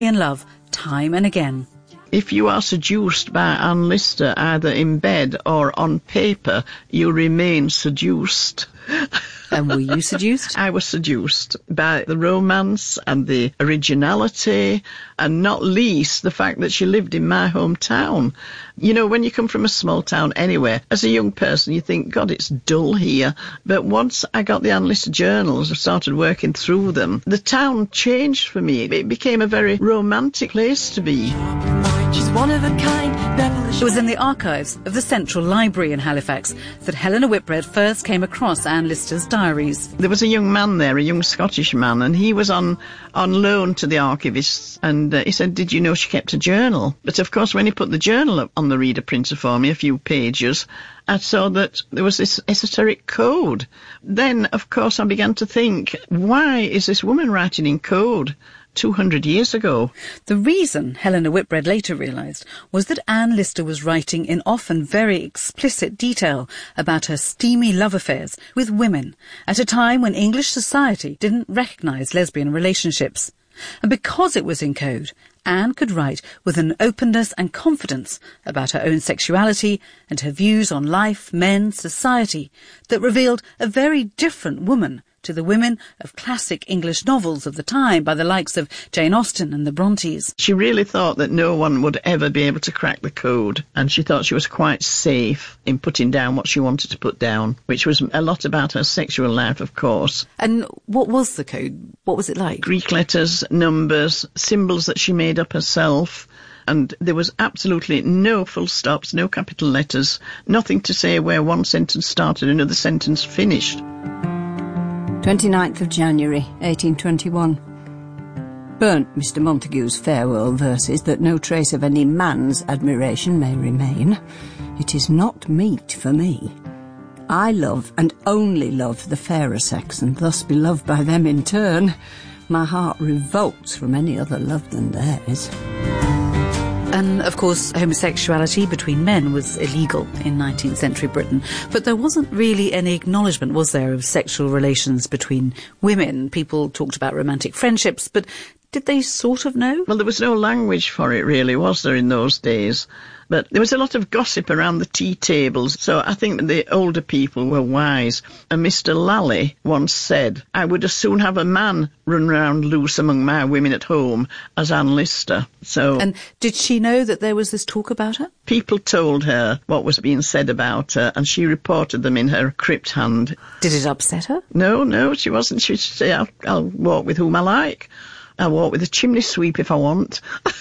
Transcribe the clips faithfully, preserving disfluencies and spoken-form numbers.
in love time and again. If you are seduced by Anne Lister, either in bed or on paper, you remain seduced. And were you seduced? I was seduced by the romance and the originality, and not least the fact that she lived in my hometown. You know, when you come from a small town anywhere, as a young person, you think, God, it's dull here. But once I got the Anne Lister journals and started working through them, the town changed for me. It became a very romantic place to be. She's one of a kind. It was in the archives of the Central Library in Halifax that Helena Whitbread first came across Anne Lister's diaries. There was a young man there, a young Scottish man, and he was on, on loan to the archivists, and uh, he said, did you know she kept a journal? But of course, when he put the journal up on the reader printer for me, a few pages, I saw that there was this esoteric code. Then, of course, I began to think, why is this woman writing in code two hundred years ago? The reason, Helena Whitbread later realised, was that Anne Lister was writing in often very explicit detail about her steamy love affairs with women at a time when English society didn't recognise lesbian relationships. And because it was in code, Anne could write with an openness and confidence about her own sexuality and her views on life, men, society, that revealed a very different woman to the women of classic English novels of the time by the likes of Jane Austen and the Brontes. She really thought that no one would ever be able to crack the code, and she thought she was quite safe in putting down what she wanted to put down, which was a lot about her sexual life, of course. And what was the code? What was it like? Greek letters, numbers, symbols that she made up herself. And there was absolutely no full stops, no capital letters, nothing to say where one sentence started and another sentence finished. twenty-ninth of January, eighteen twenty-one. Burnt Mister Montague's farewell verses that no trace of any man's admiration may remain. It is not meet for me. I love and only love the fairer sex, and thus be loved by them in turn. My heart revolts from any other love than theirs. And, of course, homosexuality between men was illegal in nineteenth century Britain. But there wasn't really any acknowledgement, was there, of sexual relations between women? People talked about romantic friendships, but did they sort of know? Well, there was no language for it, really, was there, in those days? But there was a lot of gossip around the tea tables, so I think the older people were wise. And Mister Lally once said, I would as soon have a man run round loose among my women at home as Anne Lister. So, and did she know that there was this talk about her? People told her what was being said about her, and she reported them in her crypt hand. Did it upset her? No, no, she wasn't. She'd say, I'll, I'll walk with whom I like. I'll walk with a chimney sweep if I want.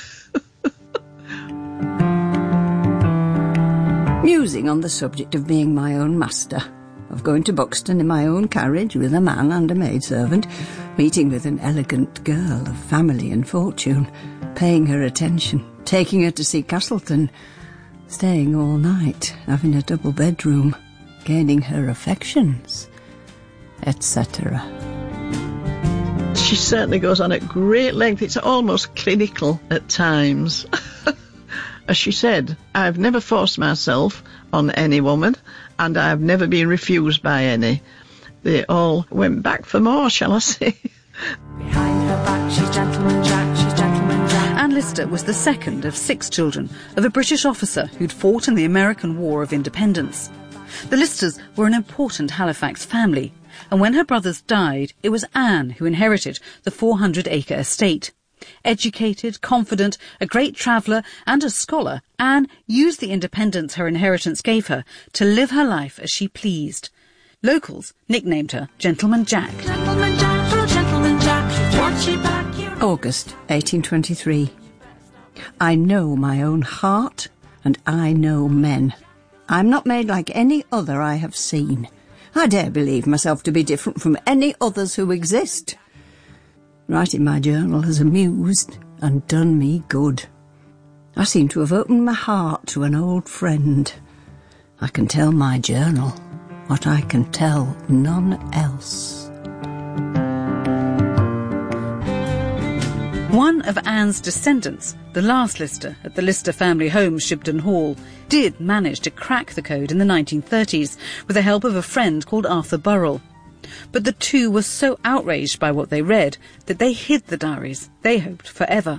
Musing on the subject of being my own master, of going to Buxton in my own carriage with a man and a maidservant, meeting with an elegant girl of family and fortune, paying her attention, taking her to see Castleton, staying all night, having a double bedroom, gaining her affections, et cetera. She certainly goes on at great length. It's almost clinical at times. As she said, I've never forced myself on any woman, and I've never been refused by any. They all went back for more, shall I say. Behind her back, she's Gentleman Jack, she's Gentleman Jack. Anne Lister was the second of six children of a British officer who'd fought in the American War of Independence. The Listers were an important Halifax family, and when her brothers died, it was Anne who inherited the four hundred acre estate. Educated, confident, a great traveller and a scholar, Anne used the independence her inheritance gave her to live her life as she pleased. Locals nicknamed her Gentleman Jack. Gentleman Jack, oh, Gentleman Jack, wants you back here. August eighteen twenty-three. I know my own heart, and I know men. I'm not made like any other I have seen. I dare believe myself to be different from any others who exist. Writing my journal has amused and done me good. I seem to have opened my heart to an old friend. I can tell my journal what I can tell none else. One of Anne's descendants, the last Lister at the Lister family home, Shibden Hall, did manage to crack the code in the nineteen thirties with the help of a friend called Arthur Burrell. But the two were so outraged by what they read that they hid the diaries, they hoped, forever.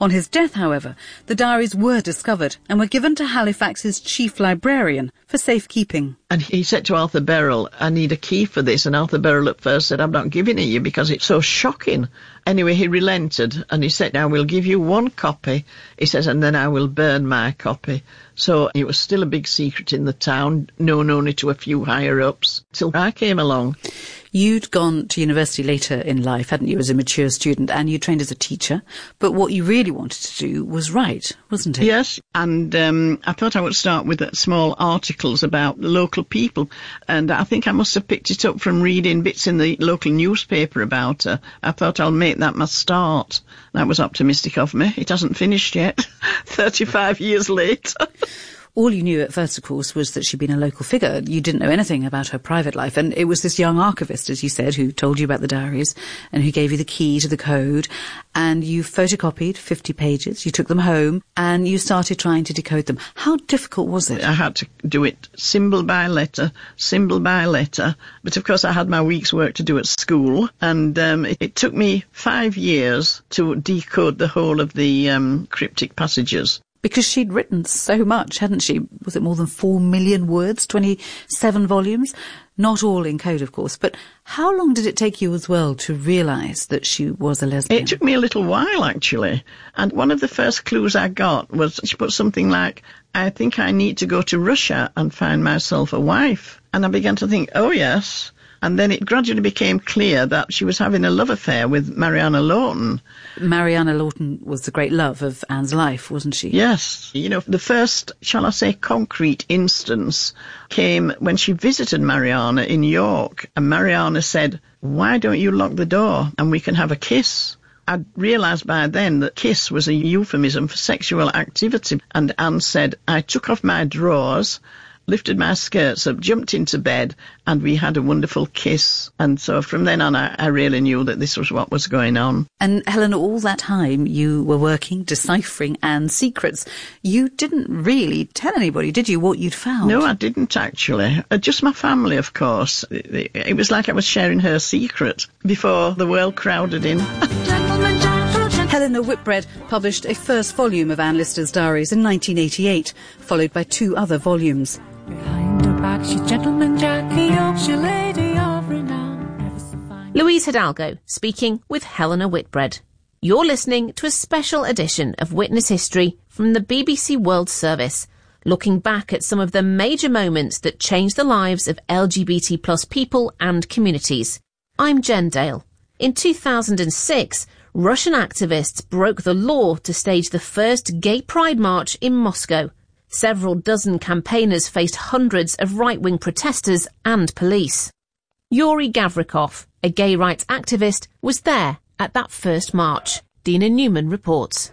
On his death, however, the diaries were discovered and were given to Halifax's chief librarian for safekeeping. And he said to Arthur Beryl, I need a key for this. And Arthur Beryl at first said, I'm not giving it you because it's so shocking. Anyway, he relented and he said, now we'll give you one copy. He says, and then I will burn my copy. So it was still a big secret in the town, known only to a few higher-ups, till I came along. You'd gone to university later in life, hadn't you, as a mature student, and you trained as a teacher. But what you really wanted to do was write, wasn't it? Yes, and um, I thought I would start with uh, small articles about local people. And I think I must have picked it up from reading bits in the local newspaper about her. I thought I'll make that my start. That was optimistic of me. It hasn't finished yet, thirty-five years later. All you knew at first, of course, was that she'd been a local figure. You didn't know anything about her private life. And it was this young archivist, as you said, who told you about the diaries and who gave you the key to the code. And you photocopied fifty pages. You took them home and you started trying to decode them. How difficult was it? I had to do it symbol by letter, symbol by letter. But of course I had my week's work to do at school. And um, it, it took me five years to decode the whole of the um, cryptic passages. Because she'd written so much, hadn't she? Was it more than four million words, twenty-seven volumes? Not all in code, of course. But how long did it take you as well to realise that she was a lesbian? It took me a little while, actually. And one of the first clues I got was she put something like, I think I need to go to Russia and find myself a wife. And I began to think, oh, yes. And then it gradually became clear that she was having a love affair with Mariana Lawton. Mariana Lawton was the great love of Anne's life, wasn't she? Yes. You know, the first, shall I say, concrete instance came when she visited Mariana in York. And Mariana said, why don't you lock the door and we can have a kiss? I'd realised by then that kiss was a euphemism for sexual activity. And Anne said, I took off my drawers, lifted my skirts up, jumped into bed, and we had a wonderful kiss. And so from then on, I, I really knew that this was what was going on. And Helen, all that time you were working, deciphering Anne's secrets. You didn't really tell anybody, did you, what you'd found? No, I didn't actually. Uh, just my family, of course. It, it, it was like I was sharing her secret before the world crowded in. Helena Whitbread published a first volume of Anne Lister's diaries in nineteen eighty-eight, followed by two other volumes. Behind her back, she's Gentleman Jackie, Yorkshire lady of renown. Louise Hidalgo speaking with Helena Whitbread. You're listening to a special edition of Witness History from the B B C World Service, looking back at some of the major moments that changed the lives of L G B T plus people and communities. I'm Jen Dale. In two thousand six, Russian activists broke the law to stage the first gay pride march in Moscow. Several dozen campaigners faced hundreds of right-wing protesters and police. Yuri Gavrikov, a gay rights activist, was there at that first march. Dina Newman reports.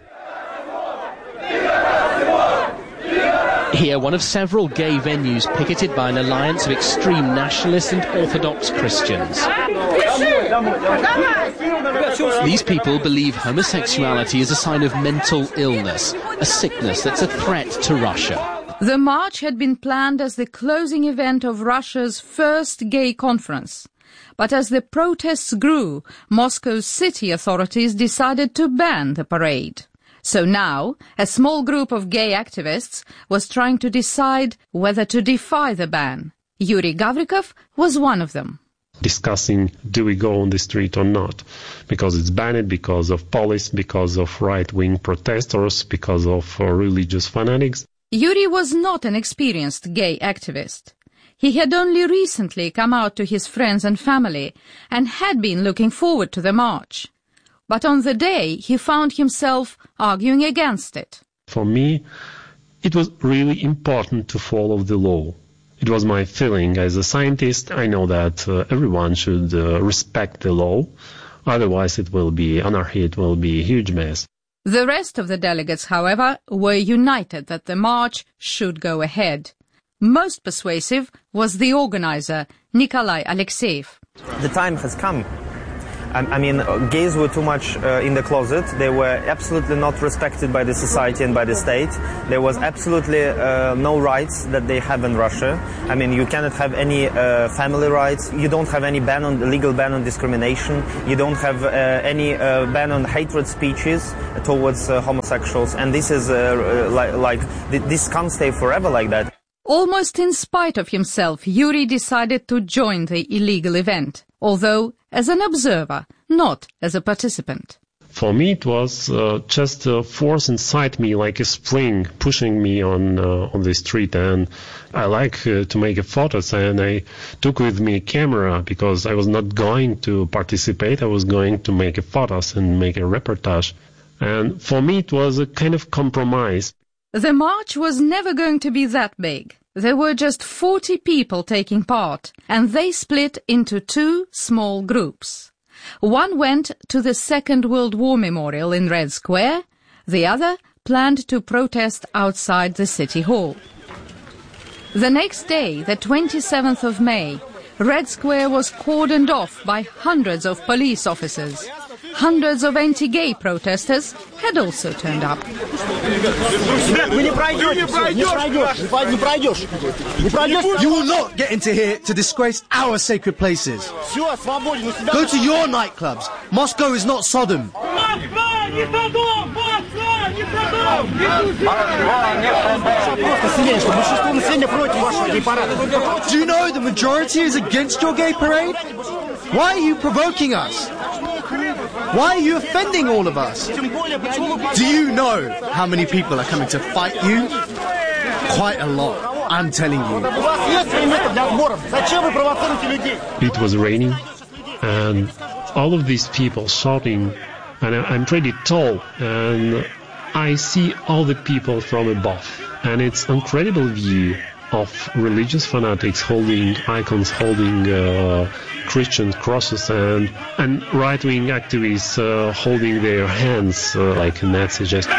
Here, one of several gay venues picketed by an alliance of extreme nationalists and Orthodox Christians. These people believe homosexuality is a sign of mental illness, a sickness that's a threat to Russia. The march had been planned as the closing event of Russia's first gay conference. But as the protests grew, Moscow's city authorities decided to ban the parade. So now, a small group of gay activists was trying to decide whether to defy the ban. Yuri Gavrikov was one of them. Discussing, do we go on the street or not? Because it's banned, because of police, because of right-wing protesters, because of uh, religious fanatics. Yuri was not an experienced gay activist. He had only recently come out to his friends and family and had been looking forward to the march. But on the day, he found himself arguing against it. For me, it was really important to follow the law. It was my feeling as a scientist. I know that uh, everyone should uh, respect the law. Otherwise, it will be anarchy, it will be a huge mess. The rest of the delegates, however, were united that the march should go ahead. Most persuasive was the organizer, Nikolai Alexeyev. The time has come. I mean, gays were too much uh, in the closet. They were absolutely not respected by the society and by the state. There was absolutely uh, no rights that they have in Russia. I mean, you cannot have any uh, family rights. You don't have any ban on legal ban on discrimination. You don't have uh, any uh, ban on hatred speeches towards uh, homosexuals. And this is uh, like, like th- this can't stay forever like that. Almost in spite of himself, Yuri decided to join the illegal event, although as an observer, not as a participant. For me, it was uh, just a force inside me, like a spring pushing me on uh, on the street. And I like uh, to make photos, and I took with me a camera because I was not going to participate. I was going to make photos and make a reportage. And for me, it was a kind of compromise. The march was never going to be that big. There were just forty people taking part, and they split into two small groups. One went to the Second World War Memorial in Red Square, the other planned to protest outside the City Hall. The next day, the twenty-seventh of May, Red Square was cordoned off by hundreds of police officers. Hundreds of anti-gay protesters had also turned up. You will not get into here to disgrace our sacred places. Go to your nightclubs. Moscow is not Sodom. Do you know the majority is against your gay parade? Why are you provoking us? Why are you offending all of us? Do you know how many people are coming to fight you? Quite a lot, I'm telling you. It was raining, and all of these people shouting, and I'm pretty tall, and I see all the people from above, and it's an incredible view of religious fanatics holding icons, holding uh, Christian crosses, and, and right-wing activists uh, holding their hands uh, like a Nazi gesture.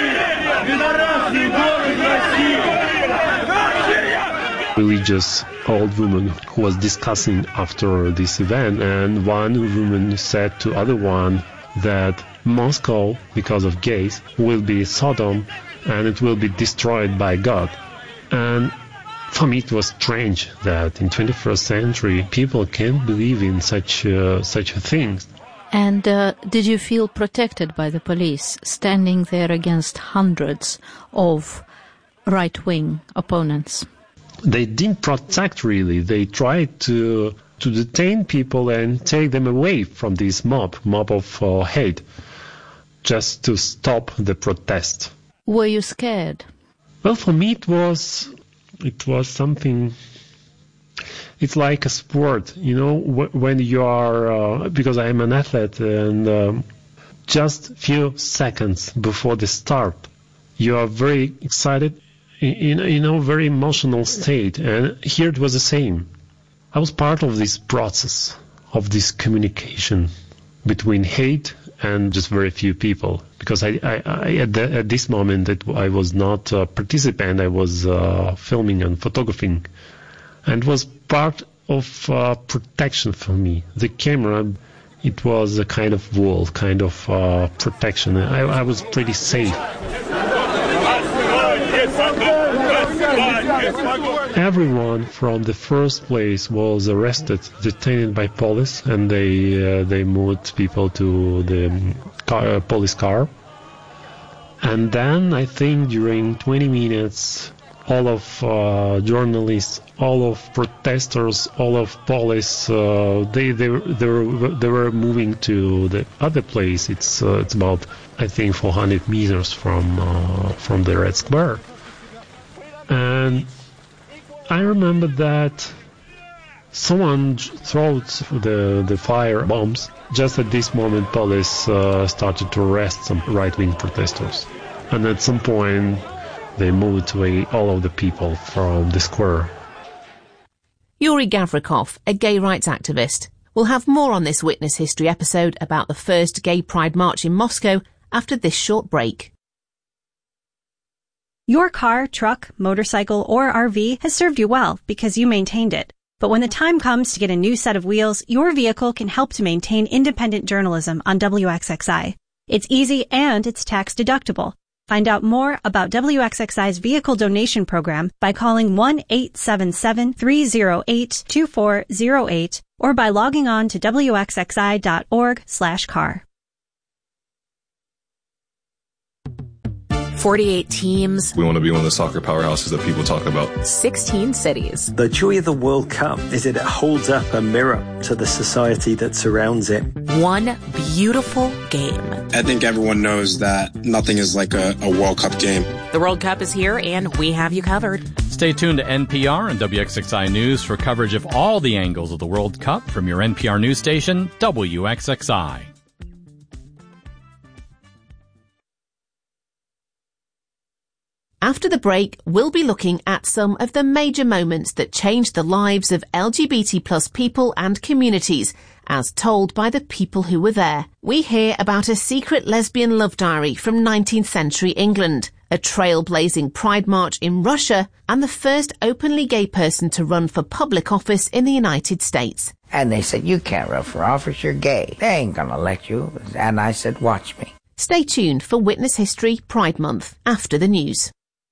Religious old woman who was discussing after this event, and one woman said to other one that Moscow, because of gays, will be Sodom and it will be destroyed by God. And for me, it was strange that in twenty-first century people can't believe in such uh, such things. And uh, did you feel protected by the police, standing there against hundreds of right-wing opponents? They didn't protect really. They tried to to detain people and take them away from this mob, mob of uh, hate, just to stop the protest. Were you scared? Well, for me, it was. It was something, it's like a sport, you know, when you are, uh, because I am an athlete, and um, just a few seconds before the start, you are very excited, in, in a very emotional state, and here it was the same. I was part of this process, of this communication between hate and just very few people, because I, I, I at, the, at this moment that I was not a participant, I was uh, filming and photographing, and it was part of uh, protection for me. The camera, it was a kind of wall, kind of uh, protection. I, I was pretty safe. Everyone from the first place was arrested, detained by police, and they uh, they moved people to the car, uh, police car. And then I think during twenty minutes, all of uh, journalists, all of protesters, all of police, uh, they they they were they were moving to the other place. It's uh, it's about I think four hundred meters from uh, from the Red Square. And I remember that someone threw the the fire bombs. Just at this moment, police uh, started to arrest some right-wing protesters, and at some point, they moved away all of the people from the square. Yuri Gavrikov, a gay rights activist. We'll have more on this Witness History episode about the first Gay Pride March in Moscow after this short break. Your car, truck, motorcycle, or R V has served you well because you maintained it. But when the time comes to get a new set of wheels, your vehicle can help to maintain independent journalism on W X X I. It's easy and it's tax deductible. Find out more about W X X I's vehicle donation program by calling one eight seven seven, three oh eight, two four oh eight or by logging on to W X X I dot org slash car. forty-eight teams. We want to be one of the soccer powerhouses that people talk about. sixteen cities. The joy of the World Cup is that it holds up a mirror to the society that surrounds it. One beautiful game. I think everyone knows that nothing is like a, a World Cup game. The World Cup is here, and we have you covered. Stay tuned to N P R and W X X I News for coverage of all the angles of the World Cup from your N P R news station, W X X I. After the break, we'll be looking at some of the major moments that changed the lives of L G B T plus people and communities, as told by the people who were there. We hear about a secret lesbian love diary from nineteenth century England, a trailblazing pride march in Russia, and the first openly gay person to run for public office in the United States. And they said, you can't run for office, you're gay. They ain't gonna let you. And I said, watch me. Stay tuned for Witness History Pride Month after the news.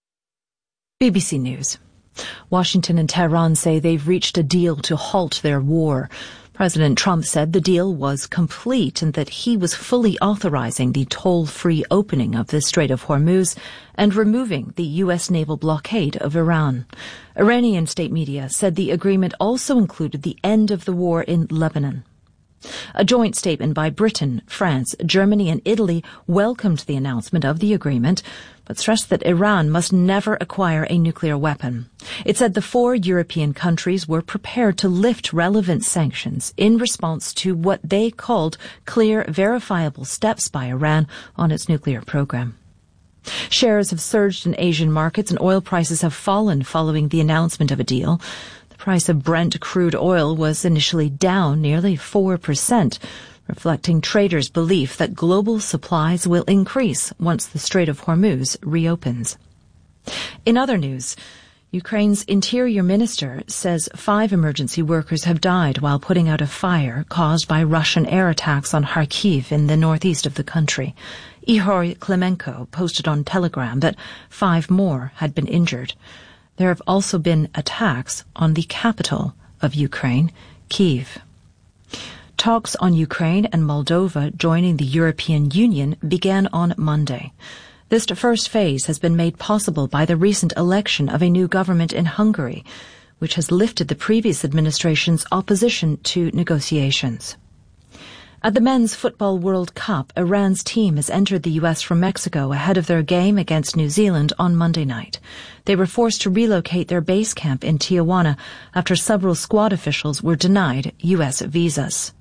B B C News. Washington and Tehran say they've reached a deal to halt their war. President Trump said the deal was complete and that he was fully authorizing the toll-free opening of the Strait of Hormuz and removing the U S naval blockade of Iran. Iranian state media said the agreement also included the end of the war in Lebanon. A joint statement by Britain, France, Germany and Italy welcomed the announcement of the agreement, but stressed that Iran must never acquire a nuclear weapon. It said the four European countries were prepared to lift relevant sanctions in response to what they called clear, verifiable steps by Iran on its nuclear program. Shares have surged in Asian markets and oil prices have fallen following the announcement of a deal. The price of Brent crude oil was initially down nearly four percent, reflecting traders' belief that global supplies will increase once the Strait of Hormuz reopens. In other news, Ukraine's interior minister says five emergency workers have died while putting out a fire caused by Russian air attacks on Kharkiv in the northeast of the country. Ihor Klemenko posted on Telegram that five more had been injured. There have also been attacks on the capital of Ukraine, Kyiv. Talks on Ukraine and Moldova joining the European Union began on Monday. This first phase has been made possible by the recent election of a new government in Hungary, which has lifted the previous administration's opposition to negotiations. At the Men's Football World Cup, Iran's team has entered the U S from Mexico ahead of their game against New Zealand on Monday night. They were forced to relocate their base camp in Tijuana after several squad officials were denied U S visas.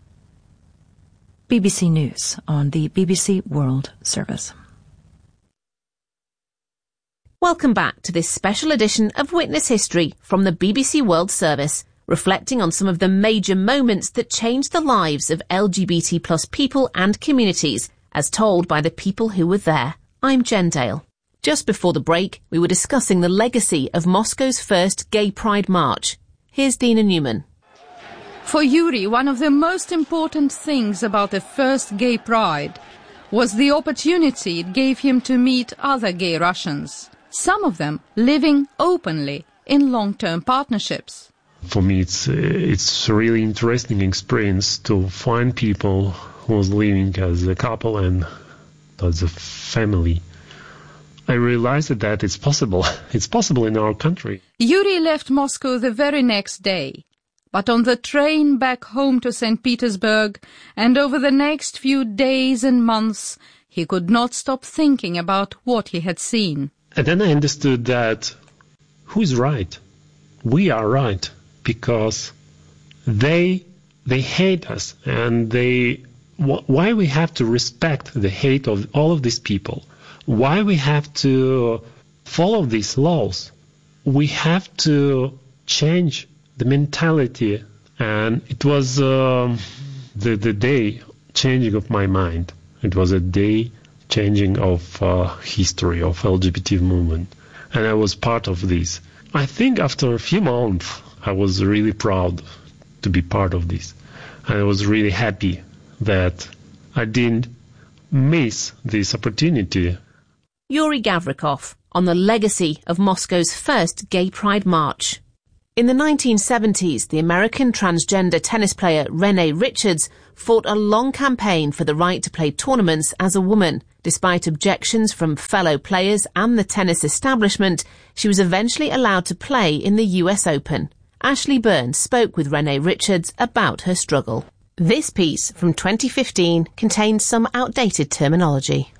B B C News on the B B C World Service. Welcome back to this special edition of Witness History from the B B C World Service, reflecting on some of the major moments that changed the lives of L G B T plus people and communities, as told by the people who were there. I'm Jen Dale. Just before the break, we were discussing the legacy of Moscow's first Gay Pride March. Here's Dina Newman. For Yuri, one of the most important things about the first Gay Pride was the opportunity it gave him to meet other gay Russians, some of them living openly in long-term partnerships. For me, it's it's a really interesting experience to find people who was living as a couple and as a family. I realized that it's possible. It's possible in our country. Yuri left Moscow the very next day. But on the train back home to Saint Petersburg, and over the next few days and months, he could not stop thinking about what he had seen. And then I understood that who's right? We are right, because they they hate us, and they wh- why we have to respect the hate of all of these people? Why we have to follow these laws? We have to change the mentality, and it was uh, the the day changing of my mind. It was a day changing of uh, history of L G B T movement, and I was part of this. I think after a few months I was really proud to be part of this. And I was really happy that I didn't miss this opportunity. Yuri Gavrikov on the legacy of Moscow's first Gay Pride March. In the nineteen seventies, the American transgender tennis player Renee Richards fought a long campaign for the right to play tournaments as a woman. Despite objections from fellow players and the tennis establishment, she was eventually allowed to play in the U S Open. Ashley Byrne spoke with Renee Richards about her struggle. This piece from twenty fifteen contains some outdated terminology.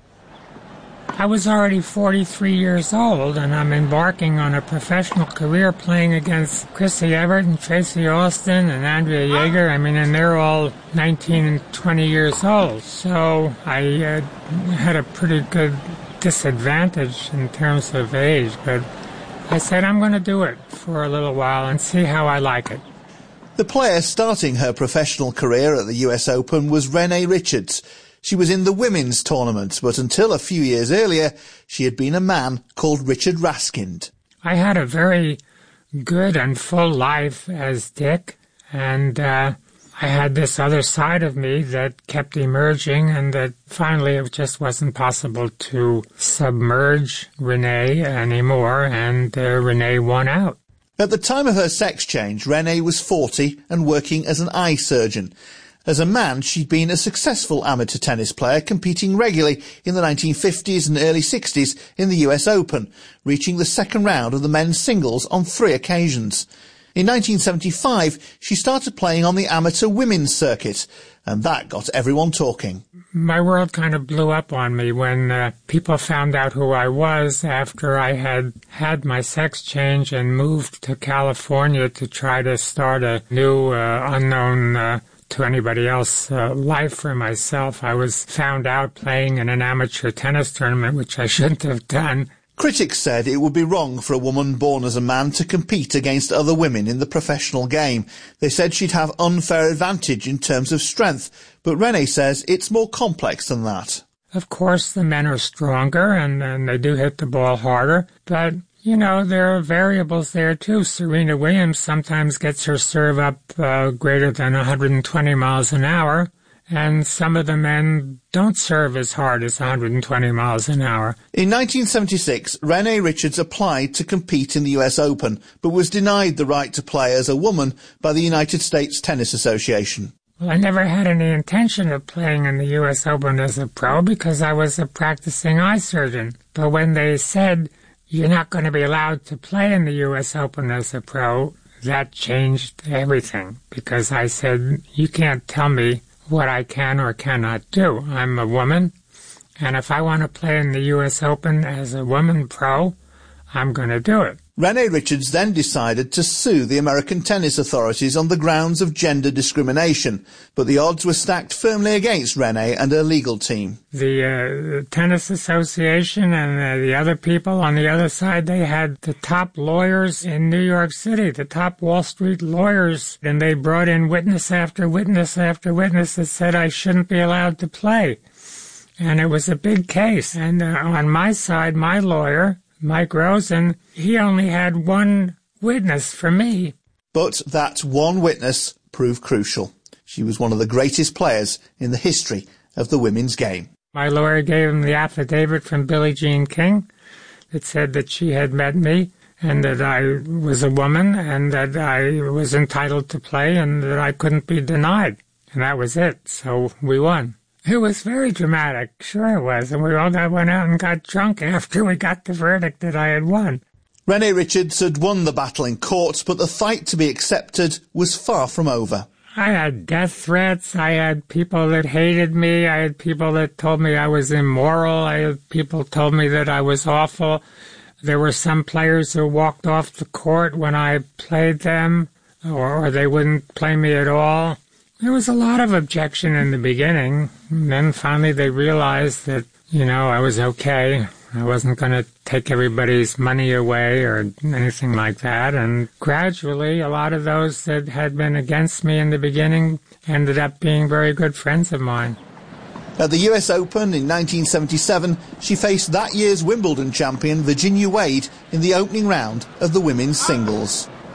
I was already forty-three years old, and I'm embarking on a professional career playing against Chrissy Everett and Tracy Austin and Andrea Jaeger. I mean, and they're all nineteen and twenty years old. So I uh, had a pretty good disadvantage in terms of age, but I said I'm going to do it for a little while and see how I like it. The player starting her professional career at the U S Open was Renee Richards. She was in the women's tournament, but until a few years earlier, she had been a man called Richard Raskind. I had a very good and full life as Dick, and uh, I had this other side of me that kept emerging, and that finally it just wasn't possible to submerge Renee anymore, and uh, Renee won out. At the time of her sex change, Renee was forty and working as an eye surgeon. As a man, she'd been a successful amateur tennis player, competing regularly in the nineteen fifties and early sixties in the U S Open, reaching the second round of the men's singles on three occasions. In nineteen seventy-five, she started playing on the amateur women's circuit, and that got everyone talking. My world kind of blew up on me when uh, people found out who I was after I had had my sex change and moved to California to try to start a new, uh, unknown uh, to anybody else uh, life for myself. I was found out playing in an amateur tennis tournament, which I shouldn't have done. Critics said it would be wrong for a woman born as a man to compete against other women in the professional game. They said she'd have unfair advantage in terms of strength, but Renee says it's more complex than that. Of course, the men are stronger and, and they do hit the ball harder, but you know, there are variables there, too. Serena Williams sometimes gets her serve up uh, greater than one hundred twenty miles an hour, and some of the men don't serve as hard as one hundred twenty miles an hour. In nineteen seventy-six, Renee Richards applied to compete in the U S Open, but was denied the right to play as a woman by the United States Tennis Association. Well, I never had any intention of playing in the U S Open as a pro because I was a practicing eye surgeon. But when they said, you're not going to be allowed to play in the U S Open as a pro, that changed everything, because I said, you can't tell me what I can or cannot do. I'm a woman, and if I want to play in the U S Open as a woman pro, I'm going to do it. Renee Richards then decided to sue the American tennis authorities on the grounds of gender discrimination, but the odds were stacked firmly against Renee and her legal team. The uh, Tennis Association and uh, the other people on the other side, they had the top lawyers in New York City, the top Wall Street lawyers, and they brought in witness after witness after witness that said I shouldn't be allowed to play. And it was a big case. And uh, on my side, my lawyer, Mike Rosen, he only had one witness for me. But that one witness proved crucial. She was one of the greatest players in the history of the women's game. My lawyer gave him the affidavit from Billie Jean King that said that she had met me and that I was a woman and that I was entitled to play and that I couldn't be denied. And that was it. So we won. It was very dramatic, sure it was, and we all got, went out and got drunk after we got the verdict that I had won. Renee Richards had won the battle in court, but the fight to be accepted was far from over. I had death threats, I had people that hated me, I had people that told me I was immoral, I had people told me that I was awful. There were some players who walked off the court when I played them, or, or they wouldn't play me at all. There was a lot of objection in the beginning, and then finally they realized that, you know, I was okay. I wasn't going to take everybody's money away or anything like that, and gradually a lot of those that had been against me in the beginning ended up being very good friends of mine. At the U S Open in nineteen seventy-seven, she faced that year's Wimbledon champion Virginia Wade in the opening round of the women's singles.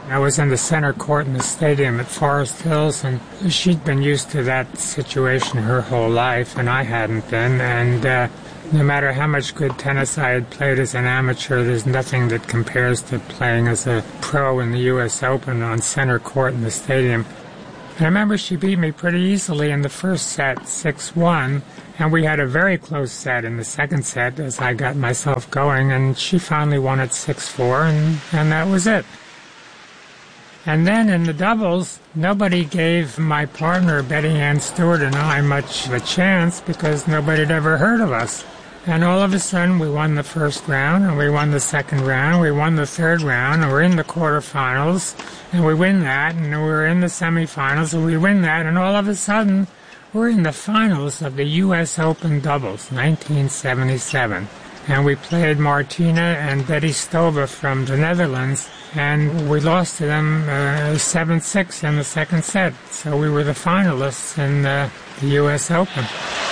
I was in the center court in the stadium at Forest Hills, and she'd been used to that situation her whole life, and I hadn't been. And uh, no matter how much good tennis I had played as an amateur, there's nothing that compares to playing as a pro in the U S Open on center court in the stadium. And I remember she beat me pretty easily in the first set, six one, and we had a very close set in the second set as I got myself going, and she finally won at six four, and, and that was it. And then in the doubles, nobody gave my partner, Betty Ann Stewart, and I much of a chance because nobody had ever heard of us. And all of a sudden, we won the first round, and we won the second round, we won the third round, and we're in the quarterfinals, and we win that, and we're in the semifinals, and we win that, and all of a sudden, we're in the finals of the U S Open doubles, nineteen seventy-seven. And we played Martina and Betty Stova from the Netherlands, and we lost to them uh, seven six in the second set. So we were the finalists in uh, the U S Open.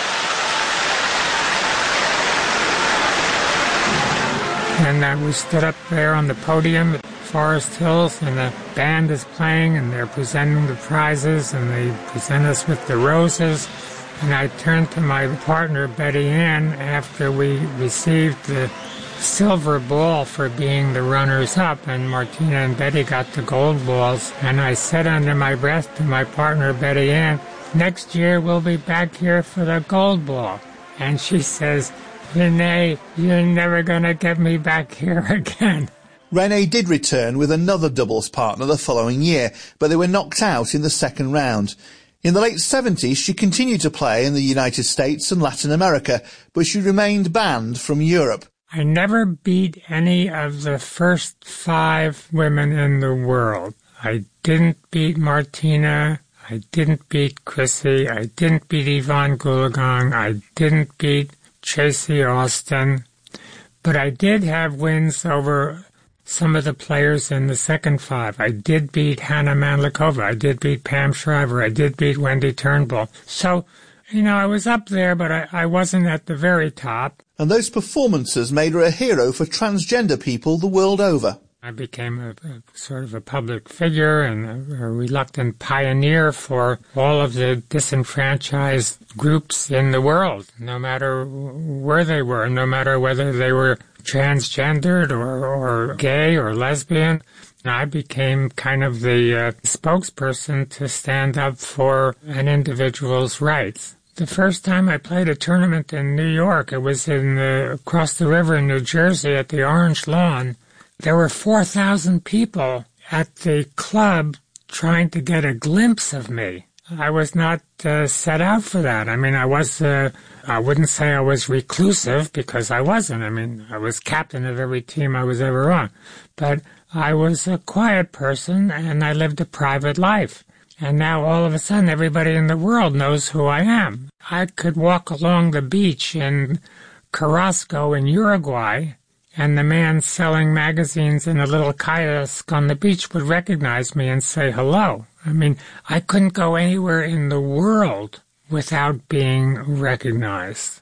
And uh, we stood up there on the podium at Forest Hills, and the band is playing, and they're presenting the prizes, and they present us with the roses. And I turned to my partner, Betty Ann, after we received the silver ball for being the runners-up, and Martina and Betty got the gold balls. And I said under my breath to my partner, Betty Ann, next year we'll be back here for the gold ball. And she says, Renee, you're never going to get me back here again. Renee did return with another doubles partner the following year, but they were knocked out in the second round. In the late seventies, she continued to play in the United States and Latin America, but she remained banned from Europe. I never beat any of the first five women in the world. I didn't beat Martina. I didn't beat Chrissy. I didn't beat Yvonne Goolagong. I didn't beat Tracy Austin. But I did have wins over some of the players in the second five. I did beat Hannah Mandlikova. I did beat Pam Shriver. I did beat Wendy Turnbull. So, you know, I was up there, but I, I wasn't at the very top. And those performances made her a hero for transgender people the world over. I became a, a sort of a public figure and a, a reluctant pioneer for all of the disenfranchised groups in the world, no matter where they were, no matter whether they were transgendered or, or gay or lesbian. I became kind of the uh, spokesperson to stand up for an individual's rights. The first time I played a tournament in New York, it was in the, across the river in New Jersey at the Orange Lawn. There were four thousand people at the club trying to get a glimpse of me. I was not uh, set out for that. I mean, I was, uh, I wouldn't say I was reclusive because I wasn't. I mean, I was captain of every team I was ever on. But I was a quiet person and I lived a private life. And now all of a sudden everybody in the world knows who I am. I could walk along the beach in Carrasco in Uruguay, and the man selling magazines in a little kiosk on the beach would recognize me and say hello. I mean, I couldn't go anywhere in the world without being recognized.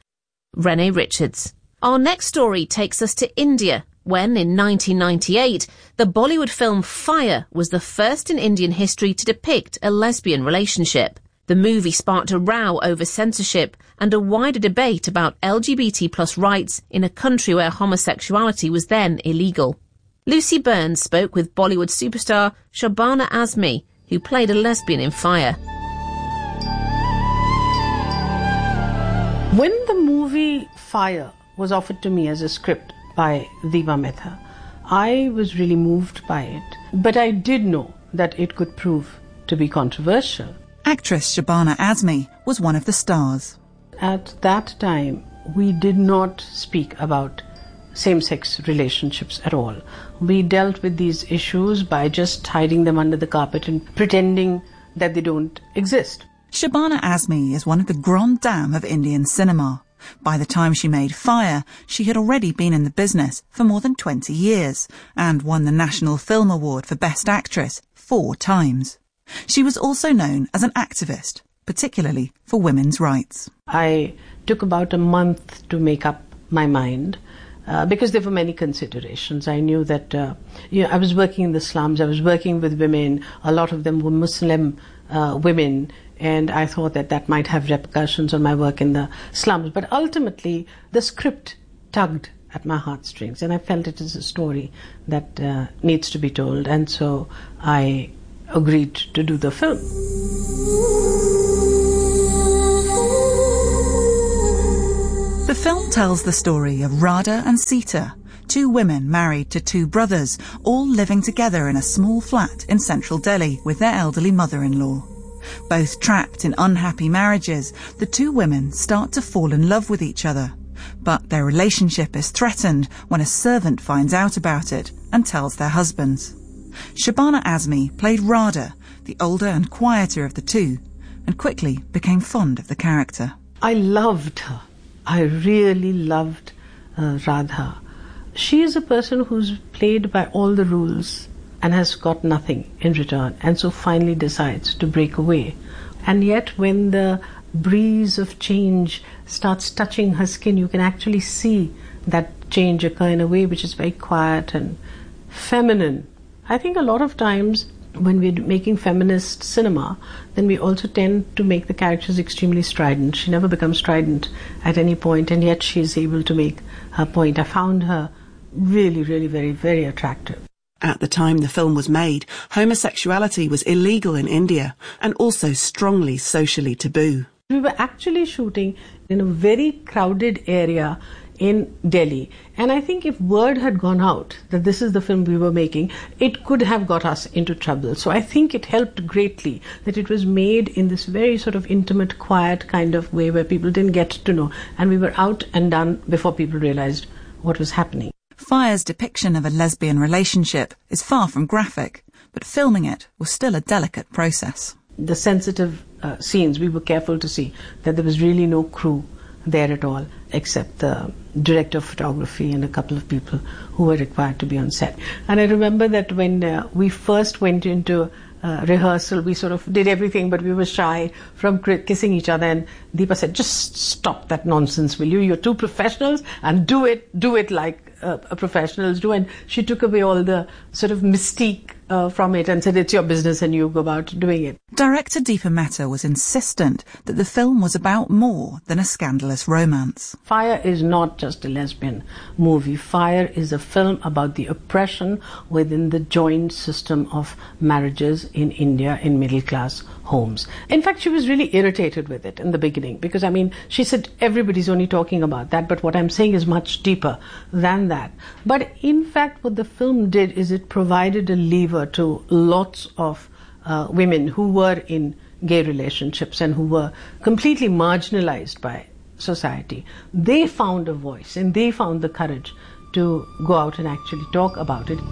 Renee Richards. Our next story takes us to India, when in nineteen ninety-eight, the Bollywood film Fire was the first in Indian history to depict a lesbian relationship. The movie sparked a row over censorship and a wider debate about L G B T plus rights in a country where homosexuality was then illegal. Lucy Burns spoke with Bollywood superstar Shabana Azmi, who played a lesbian in Fire. When the movie Fire was offered to me as a script by Diva Mehta, I was really moved by it. But I did know that it could prove to be controversial. Actress Shabana Azmi was one of the stars. At that time, we did not speak about same-sex relationships at all. We dealt with these issues by just hiding them under the carpet and pretending that they don't exist. Shabana Azmi is one of the grandes dames of Indian cinema. By the time she made Fire, she had already been in the business for more than twenty years and won the National Film Award for Best Actress four times. She was also known as an activist, particularly for women's rights. I took about a month to make up my mind Uh, because there were many considerations. I knew that uh, you know, I was working in the slums, I was working with women, a lot of them were Muslim uh, women, and I thought that that might have repercussions on my work in the slums. But ultimately, the script tugged at my heartstrings, and I felt it is a story that uh, needs to be told, and so I agreed to do the film. The film tells the story of Radha and Sita, two women married to two brothers, all living together in a small flat in central Delhi with their elderly mother-in-law. Both trapped in unhappy marriages, the two women start to fall in love with each other. But their relationship is threatened when a servant finds out about it and tells their husbands. Shabana Azmi played Radha, the older and quieter of the two, and quickly became fond of the character. I loved her. I really loved uh, Radha. She is a person who's played by all the rules and has got nothing in return, and so finally decides to break away. And yet when the breeze of change starts touching her skin, you can actually see that change occur in a way which is very quiet and feminine. I think a lot of times when we're making feminist cinema, then we also tend to make the characters extremely strident. She never becomes strident at any point, and yet she is able to make her point. I found her really, really very, very attractive. At the time the film was made, homosexuality was illegal in India and also strongly socially taboo. We were actually shooting in a very crowded area in Delhi, and I think if word had gone out that this is the film we were making, it could have got us into trouble. So I think it helped greatly that it was made in this very sort of intimate, quiet kind of way where people didn't get to know, and we were out and done before people realized what was happening. Fire's depiction of a lesbian relationship is far from graphic, but filming it was still a delicate process. The sensitive uh, scenes, we were careful to see that there was really no crew there at all, except the director of photography and a couple of people who were required to be on set. And I remember that when uh, we first went into uh, rehearsal, we sort of did everything, but we were shy from kissing each other, and Deepa said, just stop that nonsense, will you? You're two professionals, and do it, do it like uh, professionals do. And she took away all the sort of mystique Uh, from it and said, it's your business and you go about doing it. Director Deepa Mehta was insistent that the film was about more than a scandalous romance. Fire is not just a lesbian movie. Fire is a film about the oppression within the joint system of marriages in India in middle-class homes. In fact, she was really irritated with it in the beginning because, I mean, she said everybody's only talking about that, but what I'm saying is much deeper than that. But in fact, what the film did is it provided a lever to lots of uh, women who were in gay relationships and who were completely marginalized by society. They found a voice and they found the courage to go out and actually talk about it.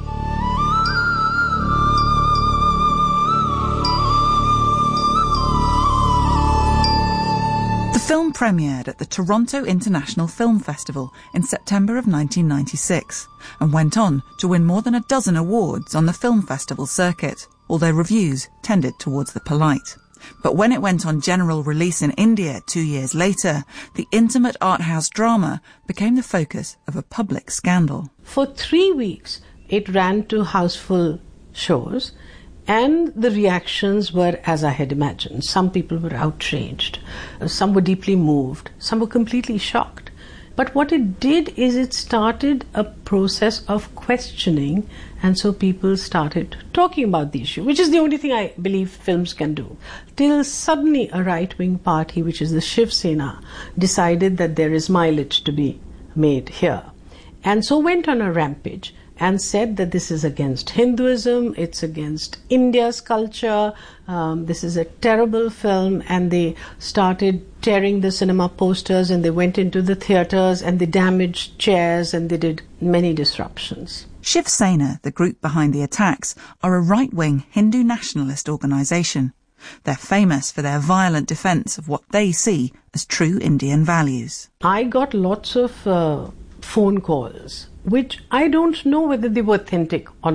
The film premiered at the Toronto International Film Festival in September of nineteen ninety-six and went on to win more than a dozen awards on the film festival circuit, although reviews tended towards the polite. But when it went on general release in India two years later, the intimate art house drama became the focus of a public scandal. For three weeks, it ran to houseful shows, and the reactions were as I had imagined. Some people were outraged, some were deeply moved, some were completely shocked. But what it did is it started a process of questioning, and so people started talking about the issue, which is the only thing I believe films can do. Till suddenly a right-wing party, which is the Shiv Sena, decided that there is mileage to be made here, and so went on a rampage and said that this is against Hinduism, it's against India's culture, um, this is a terrible film, and they started tearing the cinema posters and they went into the theatres and they damaged chairs and they did many disruptions. Shiv Sena, the group behind the attacks, are a right-wing Hindu nationalist organisation. They're famous for their violent defence of what they see as true Indian values. I got lots of uh, phone calls, which I don't know whether they were authentic or not.